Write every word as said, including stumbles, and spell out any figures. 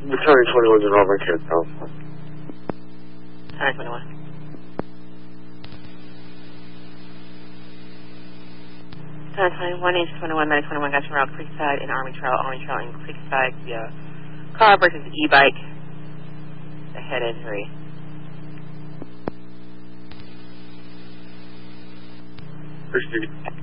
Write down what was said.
Battalion twenty-one to Auburn, Campbell. Battalion twenty-one. Battalion twenty-one, H twenty-one, Medic twenty-one, got you around Creekside and Army Trail, Army Trail and Creekside via car versus e-bike. A head injury. First duty.